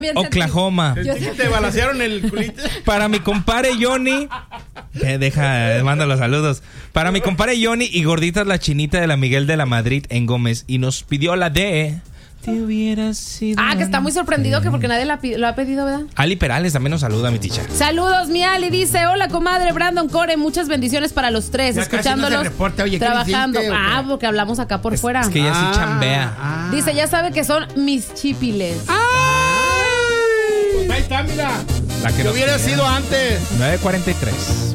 Oklahoma. ¿Te balacearon el culito? Para mi compadre Johnny. Manda los saludos. Para mi compadre Johnny y Gorditas la Chinita de la Miguel de la Madrid en Gómez. Y nos pidió la de... Te hubieras sido. Que está muy sorprendido que porque nadie lo ha pedido, ¿verdad? Ali Perales también nos saluda, mi teacher. Saludos, mi Ali. Dice: hola, comadre Brandon Core. Muchas bendiciones para los tres. Ya escuchándolos. casi no se reporta. Oye, trabajando. ¿qué hiciste, Porque hablamos acá por fuera. Es que ella sí chambea. Dice: ya sabe que son mis chipiles. Pues ahí está, mira. La que hubiera sido antes. 9:43.